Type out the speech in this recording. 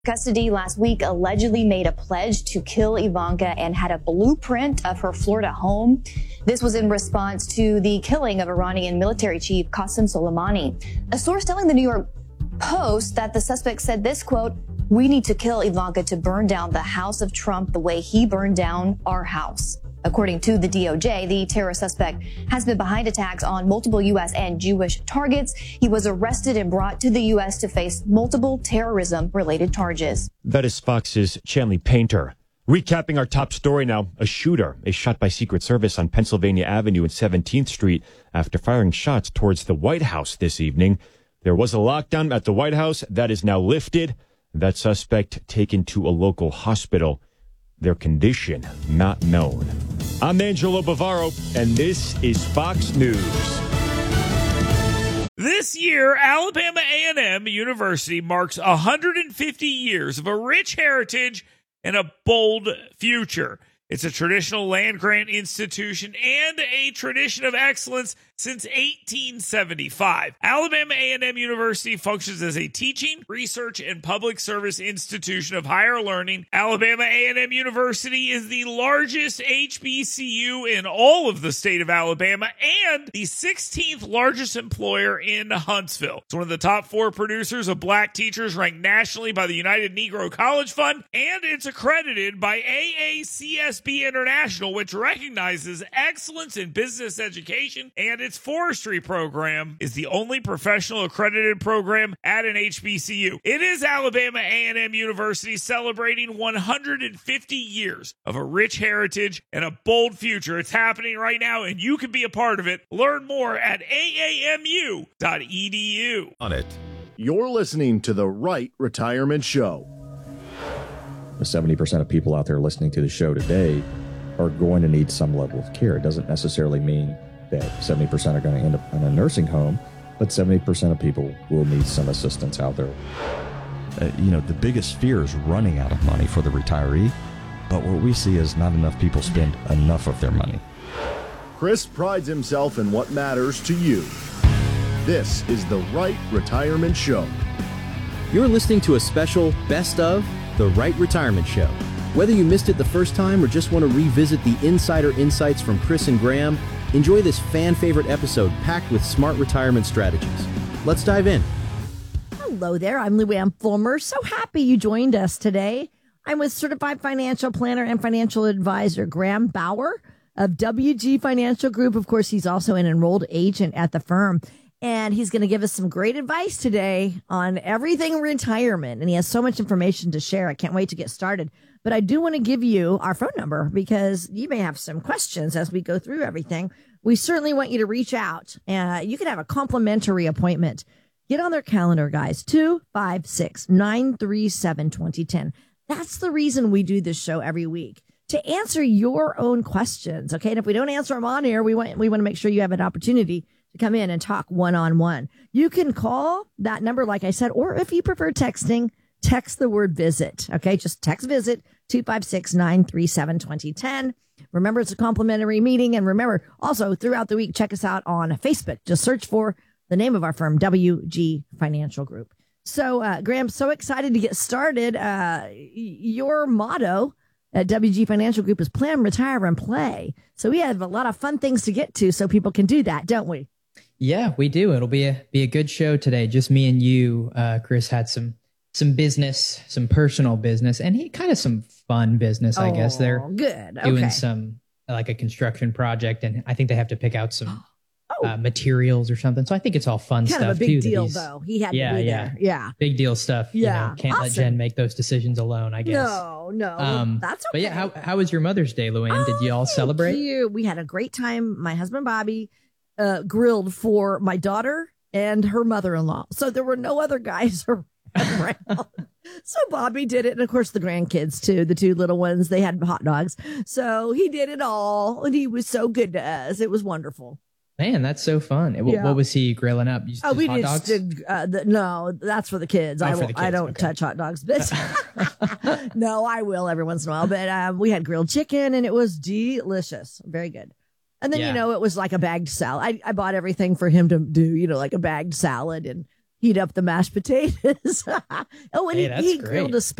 Custody last week allegedly made a pledge to kill Ivanka and had a blueprint of her Florida home. This was in response to the killing of Iranian military chief Qasem Soleimani. A source telling the New York Post that the suspect said this, quote, "We need to kill Ivanka to burn down the house of Trump the way he burned down our house." According to the DOJ, the terror suspect has been behind attacks on multiple U.S. and Jewish targets. He was arrested and brought to the U.S. to face multiple terrorism-related charges. That is Fox's Chanley Painter. Recapping our top story now, a shooter is shot by Secret Service on Pennsylvania Avenue and 17th Street after firing shots towards the White House this evening. There was a lockdown at the White House that is now lifted. That suspect taken to a local hospital. Their condition not known. I'm Angelo Bavaro, and this is Fox News. This year, Alabama A&M University marks 150 years of a rich heritage and a bold future. It's a traditional land-grant institution and a tradition of excellence since 1875. Alabama A&M University functions as a teaching, research, and public service institution of higher learning. Alabama A&M University is the largest HBCU in all of the state of Alabama and the 16th largest employer in Huntsville. It's one of the top 4 producers of black teachers ranked nationally by the United Negro College Fund, and it's accredited by AACSB International, which recognizes excellence in business education, and its forestry program is the only professional accredited program at an HBCU. It is Alabama A&M University celebrating 150 years of a rich heritage and a bold future. It's happening right now, and you can be a part of it. Learn more at aamu.edu. On it. You're listening to The Right Retirement Show. The 70% of people out there listening to the show today are going to need some level of care. It doesn't necessarily mean that 70% are going to end up in a nursing home, but 70% of people will need some assistance out there. The biggest fear is running out of money for the retiree, but what we see is not enough people spend enough of their money. Chris prides himself in what matters to you. This is The Right Retirement Show. You're listening to a special Best of The Right Retirement Show. Whether you missed it the first time or just want to revisit the insider insights from Chris and Graham, enjoy this fan-favorite episode packed with smart retirement strategies. Let's dive in. Hello there. I'm Luann Fulmer. So happy you joined us today. I'm with certified financial planner and financial advisor Graham Bauer of WG Financial Group. Of course, he's also an enrolled agent at the firm. And he's going to give us some great advice today on everything retirement. And he has so much information to share. I can't wait to get started. But I do want to give you our phone number because you may have some questions as we go through everything. We certainly want you to reach out. You can have a complimentary appointment. Get on their calendar, guys. 256-937-2010. That's the reason we do this show every week, to answer your own questions. Okay. And if we don't answer them on air, we want to make sure you have an opportunity to come in and talk one-on-one. You can call that number, like I said, or if you prefer texting, text the word visit. Okay. Just text visit 256-937-2010. Remember, it's a complimentary meeting. And remember, also throughout the week, check us out on Facebook. Just search for the name of our firm, WG Financial Group. So, Graham, so excited to get started. Your motto at WG Financial Group is plan, retire, and play. So we have a lot of fun things to get to so people can do that, don't we? Yeah, we do. It'll be a good show today. Just me and you. Chris had some business, some personal business, and he kind of some fun business, I guess. They're good. Doing some, like a construction project, and I think they have to pick out some materials or something. So I think it's all fun stuff. Kind of a big too, deal, though. He had to be there. Yeah. Big deal stuff. Yeah. Can't let Jen make those decisions alone, I guess. No. That's okay. But yeah, how was your Mother's Day, Luann? Did you all celebrate? We had a great time. My husband, Bobby, grilled for my daughter and her mother-in-law. So there were no other guys around. So Bobby did it. And of course, the grandkids, too. The 2 little ones, they had hot dogs. So he did it all. And he was so good to us. It was wonderful. Man, that's so fun. What was he grilling up? We hot just did. No, that's for the kids. I don't touch hot dogs, but no, I will every once in a while. But we had grilled chicken, and it was delicious, very good. And then it was like a bagged salad. I bought everything for him to do, like a bagged salad, and heat up the mashed potatoes. Oh, and Hey, that's he great. grilled a